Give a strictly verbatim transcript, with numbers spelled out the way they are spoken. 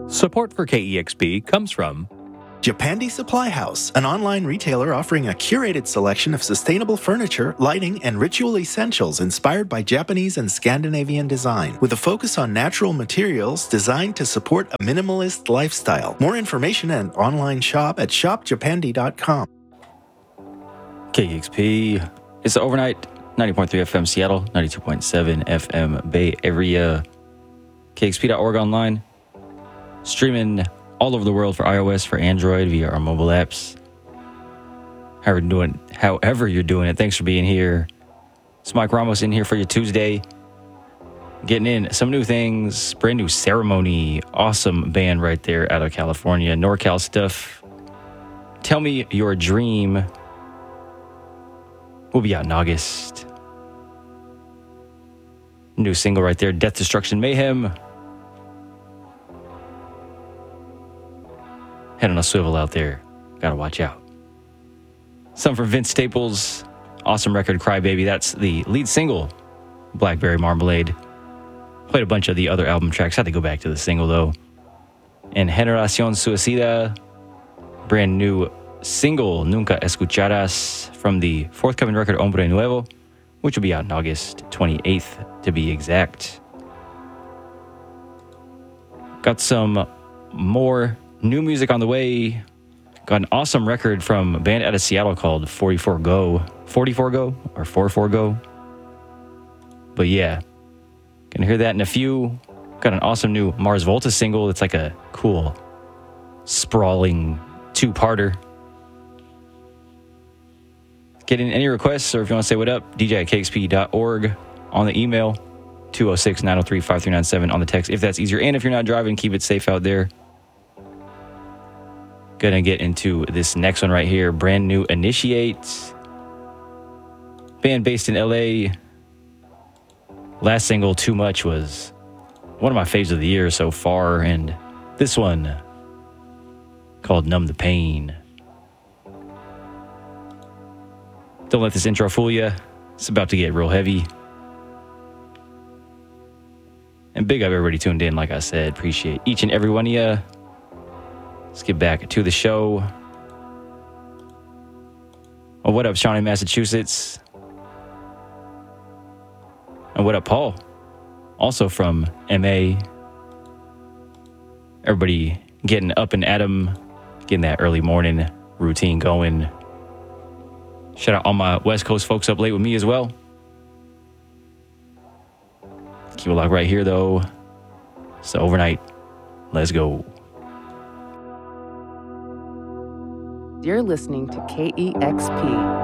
Support for K E X P comes from Japandi Supply House, an online retailer offering a curated selection of sustainable furniture, lighting, and ritual essentials inspired by Japanese and Scandinavian design, with a focus on natural materials designed to support a minimalist lifestyle. More information and online shop at shop japandi dot com. K E X P, it's the overnight, ninety point three F M Seattle, ninety-two point seven F M Bay Area, K X P dot org online, streaming all over the world for iOS, for Android, via our mobile apps. However, doing, however you're doing it, thanks for being here. It's Mike Ramos in here for your Tuesday. Getting in some new things, brand new Ceremony, awesome band right there out of California, NorCal stuff. Tell Me Your Dream will be out in August. New single right there, Death, Destruction, Mayhem. Head on a swivel out there. Gotta watch out. Some from Vince Staples. Awesome record, Cry Baby. That's the lead single, Blackberry Marmalade. Played a bunch of the other album tracks. Had to go back to the single, though. And Generación Suicida. Brand new single, Nunca Escucharás, from the forthcoming record, Hombre Nuevo, which will be out on August twenty-eighth, to be exact. Got some more new music on the way. Got an awesome record from a band out of Seattle called forty-four Go. forty-four Go? Or forty-four Go? But yeah, gonna hear that in a few. Got an awesome new Mars Volta single. It's like a cool, sprawling two-parter. Get in any requests, or if you want to say what up, D J at K X P dot org on the email, two oh six, nine oh three, five three nine seven on the text, if that's easier. And if you're not driving, keep it safe out there. Gonna get into this next one right here. Brand new Initiate. Band based in L A. Last single, Too Much, was one of my faves of the year so far. And this one, called Numb the Pain. Don't let this intro fool you. It's about to get real heavy. And big up everybody tuned in, like I said. Appreciate each and every one of you. Let's get back to the show. Oh, what up, Shawnee, in Massachusetts? And what up, Paul? Also from M A. Everybody getting up and at 'em, getting that early morning routine going. Shout out all my West Coast folks up late with me as well. Keep it locked right here, though. So overnight, let's go. You're listening to K E X P.